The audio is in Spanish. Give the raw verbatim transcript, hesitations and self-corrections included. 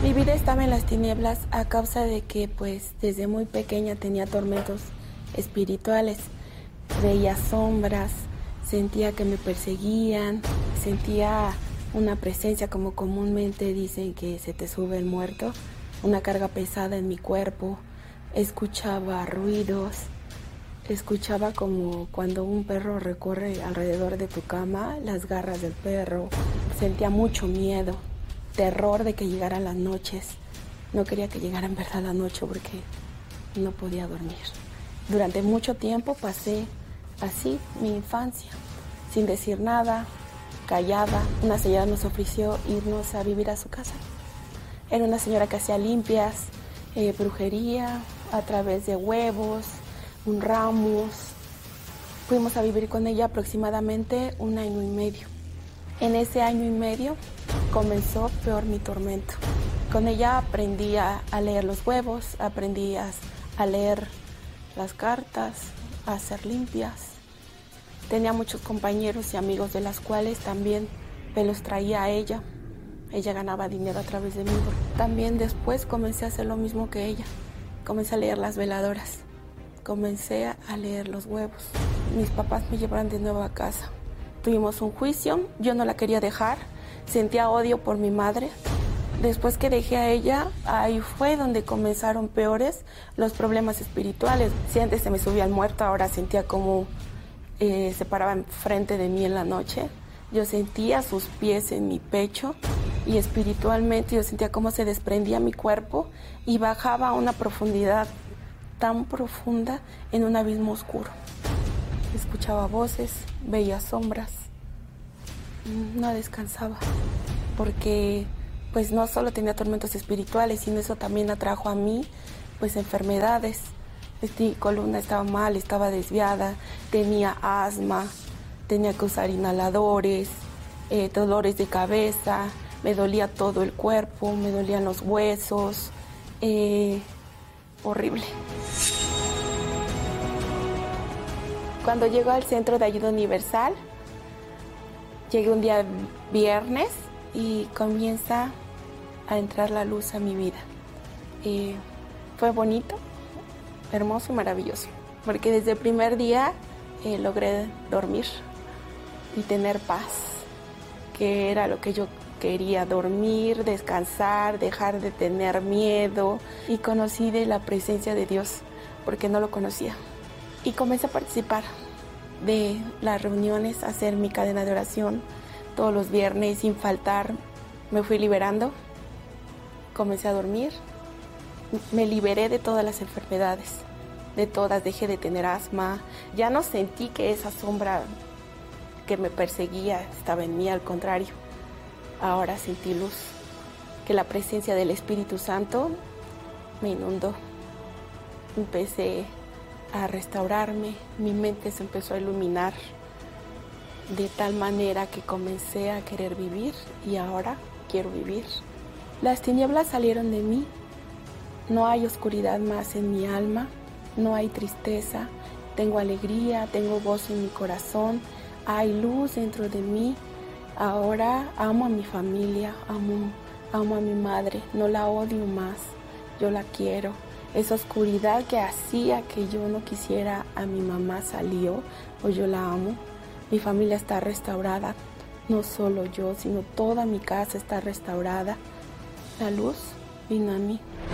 Mi vida estaba en las tinieblas a causa de que, pues, desde muy pequeña tenía tormentos espirituales. Veía sombras, sentía que me perseguían, sentía una presencia, como comúnmente dicen que se te sube el muerto, una carga pesada en mi cuerpo. Escuchaba ruidos, escuchaba como cuando un perro recorre alrededor de tu cama, las garras del perro. Sentía mucho miedo, terror de que llegaran las noches. No quería que llegara en verdad la noche porque no podía dormir. Durante mucho tiempo pasé así mi infancia, sin decir nada, callada. Una señora nos ofreció irnos a vivir a su casa. Era una señora que hacía limpias, eh, brujería, a través de huevos, un ramos. Fuimos a vivir con ella aproximadamente un año y medio. En ese año y medio comenzó peor mi tormento. Con ella aprendí a, a leer los huevos, aprendí a, a leer las cartas, a hacer limpias. Tenía muchos compañeros y amigos de las cuales también me los traía a ella. Ella ganaba dinero a través de mí. También después comencé a hacer lo mismo que ella. Comencé a leer las veladoras. Comencé a leer los huevos. Mis papás me llevaron de nuevo a casa. Tuvimos un juicio, yo no la quería dejar. Sentía odio por mi madre. Después que dejé a ella, ahí fue donde comenzaron peores los problemas espirituales. Si antes se me subía el muerto, ahora sentía como eh, se paraba enfrente de mí en la noche. Yo sentía sus pies en mi pecho y espiritualmente yo sentía cómo se desprendía mi cuerpo y bajaba a una profundidad tan profunda en un abismo oscuro. Escuchaba voces, veía sombras, no descansaba porque pues no solo tenía tormentos espirituales, sino eso también atrajo a mí pues enfermedades. Mi columna estaba mal, estaba desviada, tenía asma, tenía que usar inhaladores, eh, dolores de cabeza, me dolía todo el cuerpo, me dolían los huesos, eh, horrible. Cuando llego al Centro de Ayuda Universal, llegué un día viernes y comienza a entrar la luz a mi vida. Eh, fue bonito, hermoso y maravilloso, porque desde el primer día eh, logré dormir y tener paz, que era lo que yo quería, dormir, descansar, dejar de tener miedo, y conocí de la presencia de Dios, porque no lo conocía. Y comencé a participar de las reuniones, a hacer mi cadena de oración todos los viernes sin faltar. Me fui liberando, comencé a dormir, me liberé de todas las enfermedades, de todas, dejé de tener asma. Ya no sentí que esa sombra que me perseguía estaba en mí, al contrario. Ahora sentí luz, que la presencia del Espíritu Santo me inundó. Empecé a restaurarme, mi mente se empezó a iluminar de tal manera que comencé a querer vivir y ahora quiero vivir. Las tinieblas salieron de mí, no hay oscuridad más en mi alma, no hay tristeza, tengo alegría, tengo gozo en mi corazón, hay luz dentro de mí. Ahora amo a mi familia, amo, amo a mi madre, no la odio más, yo la quiero. Esa oscuridad que hacía que yo no quisiera a mi mamá salió, pues yo la amo. Mi familia está restaurada, no solo yo, sino toda mi casa está restaurada. La luz vino a mí.